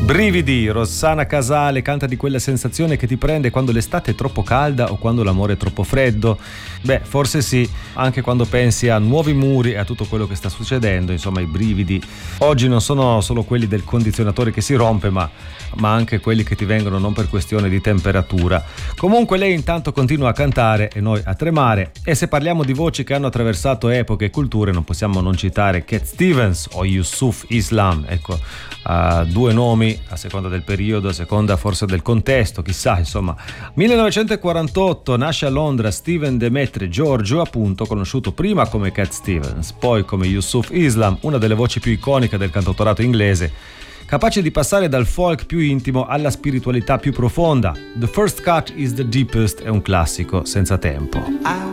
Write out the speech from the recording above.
Brividi, Rossana Casale canta di quella sensazione che ti prende quando l'estate è troppo calda o quando l'amore è troppo freddo. Beh, forse sì, anche quando pensi a nuovi muri e a tutto quello che sta succedendo, insomma i brividi oggi non sono solo quelli del condizionatore che si rompe, ma anche quelli che ti vengono non per questione di temperatura. Comunque lei intanto continua a cantare e noi a tremare, e se parliamo di voci che hanno attraversato epoche e culture non possiamo non citare Cat Stevens o Yusuf Islam. Ecco, due nomi a seconda del periodo, a seconda forse del contesto, chissà, insomma. 1948 nasce a Londra Steven Demetre Giorgio, appunto conosciuto prima come Cat Stevens, poi come Yusuf Islam, una delle voci più iconiche del cantautorato inglese, capace di passare dal folk più intimo alla spiritualità più profonda. The First Cut is the Deepest è un classico senza tempo.